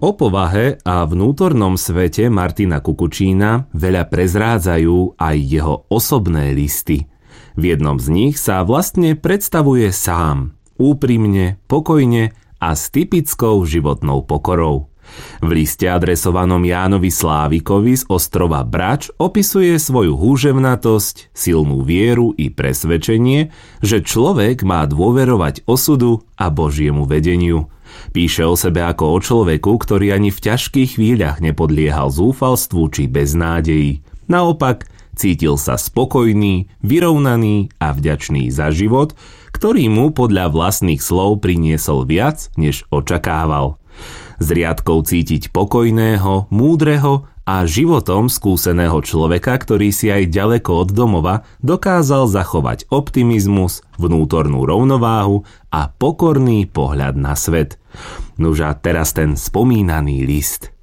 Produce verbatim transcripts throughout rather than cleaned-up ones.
O povahe a vnútornom svete Martina Kukučína veľa prezrádzajú aj jeho osobné listy. V jednom z nich sa vlastne predstavuje sám, úprimne, pokojne a s typickou životnou pokorou. V liste adresovanom Jánovi Slávikovi z ostrova Brač opisuje svoju húževnatosť, silnú vieru i presvedčenie, že človek má dôverovať osudu a Božiemu vedeniu. Píše o sebe ako o človeku, ktorý ani v ťažkých chvíľach nepodliehal zúfalstvu či beznádeji. Naopak, cítil sa spokojný, vyrovnaný a vďačný za život, ktorý mu podľa vlastných slov priniesol viac, než očakával. Z riadkov cítiť pokojného, múdreho a životom skúseného človeka, ktorý si aj ďaleko od domova dokázal zachovať optimizmus, vnútornú rovnováhu a pokorný pohľad na svet. Nuž a teraz ten spomínaný list.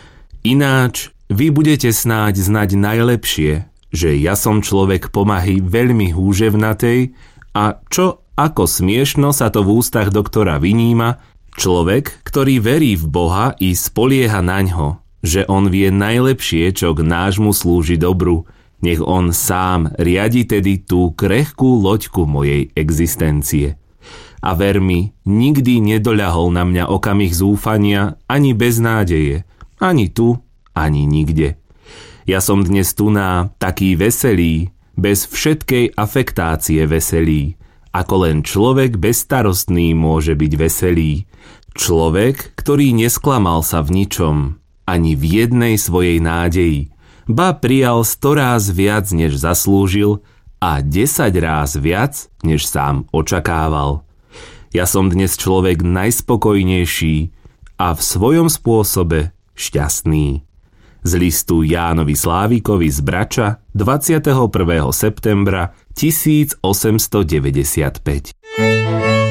Ináč, vy budete snáď znať najlepšie, že ja som človek pomahy veľmi húževnatej a čo ako smiešno sa to v ústach doktora vyníma, človek, ktorý verí v Boha i spolieha naňho, že on vie najlepšie, čo k nášmu slúži dobru, nech on sám riadi tedy tú krehkú loďku mojej existencie. A ver mi, nikdy nedoľahol na mňa okamih zúfania ani beznádeje, ani tu, ani nikde. Ja som dnes tu na taký veselý, bez všetkej afektácie veselý, ako len človek bezstarostný môže byť veselý. Človek, ktorý nesklamal sa v ničom, ani v jednej svojej nádeji, ba prijal sto ráz viac, než zaslúžil a desať ráz viac, než sám očakával. Ja som dnes človek najspokojnejší a v svojom spôsobe šťastný. Z listu Jánovi Slávikovi z Brača dvadsiateho prvého septembra tisícosemstodeväťdesiatpäť.